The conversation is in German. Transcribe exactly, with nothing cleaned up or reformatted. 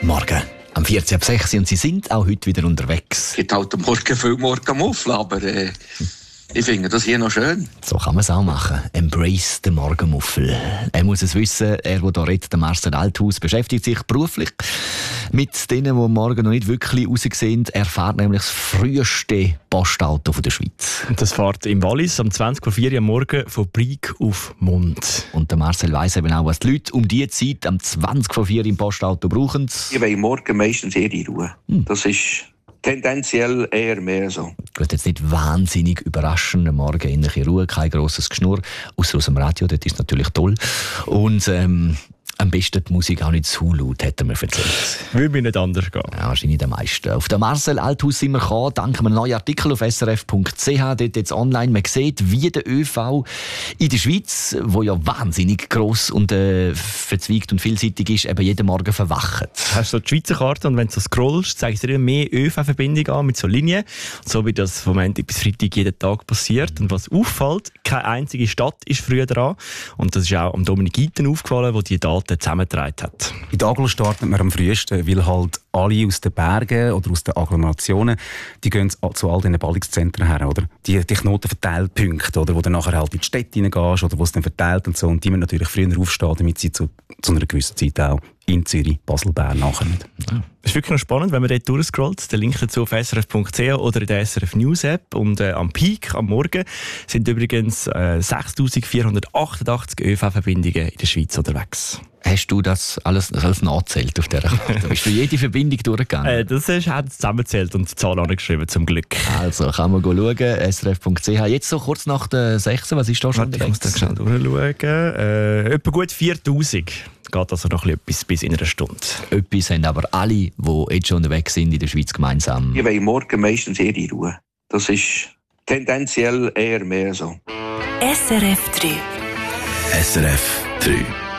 Morgen. Am vierzehn ab sechs und Sie sind auch heute wieder unterwegs. Es gibt halt am Morgen viel Morgenmuffel, aber äh, ich finde das hier noch schön. So kann man es auch machen. Embrace den Morgenmuffel. Er muss es wissen, er, der hier redet, der Marcel Althaus, beschäftigt sich beruflich mit denen, die morgen noch nicht wirklich raussehen. Er fährt nämlich das früheste Postauto der Schweiz. Und das fährt im Wallis am zwanzig vor vier Uhr am Morgen von Brieg auf Mund. Und der Marcel weiss eben auch, was die Leute um diese Zeit am zwanzig vor vier im Postauto brauchen. Ich will morgen meistens eher in Ruhe. Hm. Das ist tendenziell eher mehr so. Gut, jetzt nicht wahnsinnig überraschend. Am Morgen in Ruhe, kein grosses Geschnurr. Ausser aus dem Radio, das ist natürlich toll. Und ähm, am besten die Musik auch nicht zu laut, hat er mir erzählt. Würde mir nicht anders gehen. Ja, wahrscheinlich der meiste. Auf den Marcel Althaus sind wir gekommen, dank einem neuen Artikel auf s r f punkt c h. Dort jetzt online. Man sieht, wie der ÖV in der Schweiz, wo ja wahnsinnig gross und äh, verzweigt und vielseitig ist, eben jeden Morgen verwacht. Hast du so die Schweizer Karte und wenn du so scrollst, zeigst du dir mehr ÖV-Verbindungen an mit so Linien. So wie das vom Montag bis Freitag jeden Tag passiert. Und was auffällt, keine einzige Stadt ist früher dran. Und das ist auch am Dominik Iten aufgefallen, der die Daten zusammengetragen hat. In der Aglo startet man am frühesten, weil halt alle aus den Bergen oder aus den Agglomerationen, die gehen zu all diesen Ballungszentren her, oder? Die, die Knotenverteilpunkte, oder? Wo du nachher halt in die Städte reingehst, oder wo es dann verteilt und so. Und die müssen natürlich früher aufstehen, damit sie zu, zu einer gewissen Zeit auch in Zürich, Basel, Bern nachkommen. Ja. Es ist wirklich noch spannend, wenn man dort durchscrollt. Der Link dazu auf s r f punkt c h oder in der S R F News App. Und äh, am Peak, am Morgen, sind übrigens äh, sechstausendvierhundertachtundachtzig ÖV-Verbindungen in der Schweiz unterwegs. Hast du das alles, alles nachgezählt auf dieser Karte? Bist du jede Verbindung durchgegangen? Äh, das ist, hat zusammengezählt und die Zahl angeschrieben, zum Glück. Also, kann man schauen, s r f punkt c h. Jetzt so kurz nach der sechs, was ist da schon? Warte, ich muss das schnell durchschauen. Äh, etwa gut viertausend. Geht also noch etwas bis in einer Stunde. Etwas haben aber alle, die jetzt schon unterwegs sind in der Schweiz, gemeinsam. Ich will morgen meistens eher in Ruhe. Das ist tendenziell eher mehr so. S R F drei. S R F drei.